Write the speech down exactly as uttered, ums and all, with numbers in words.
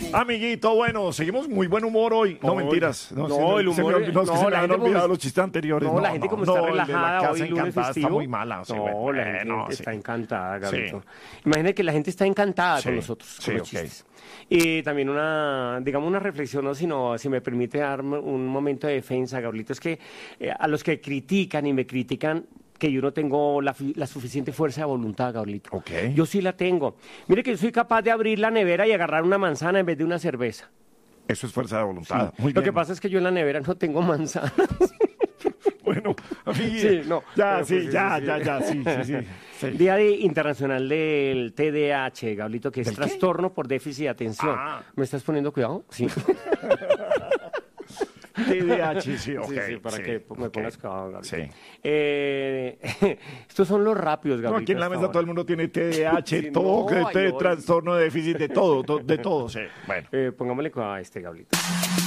Amiguito, bueno, seguimos muy buen humor hoy. No, Hoy. mentiras. No, se- el se me humor- olvidó, es que no, se me la han gente olvidado como- los chistes anteriores. No, la gente como está el de la relajada casa hoy, lunes encantada festivo. está muy mala. Sí, no, bueno, la gente bueno, sí. está encantada, Gabrielito. Sí. Imagínate que la gente está encantada Sí, con nosotros, sí, con los ok. chistes. Y también una, digamos, una reflexión, ¿no? Sino, si me permite darme un momento de defensa, Gabrielito, es que eh, a los que critican y me critican, que yo no tengo la, fi- la suficiente fuerza de voluntad, Gabrielito. Ok. Yo sí la tengo. Mire que yo soy capaz de abrir la nevera y agarrar una manzana en vez de una cerveza. Eso es fuerza de voluntad. Muy Lo bien. que pasa es que yo en la nevera no tengo manzanas. Bueno, amiguito. Sí, no, Ya, pero sí, pues sí, ya, sí, sí. ya, ya, sí, sí, sí. sí. Día de- Internacional del T D A H, Gablito, que es ¿Del qué? trastorno por déficit de atención. Ah. ¿Me estás poniendo cuidado? Sí. T D A H, sí, ok. Sí, sí, para sí, que me ok. pongas cuidado, Gablito. Sí. Eh, estos son los rápidos, No, Gablito. aquí en la hasta mesa ahora. todo el mundo tiene T D A H, Sí, todo, no, que- ay, te- no. trastorno de déficit, de todo, to- de todo, sí. Bueno. Eh, pongámosle cuidado a este, Gablito.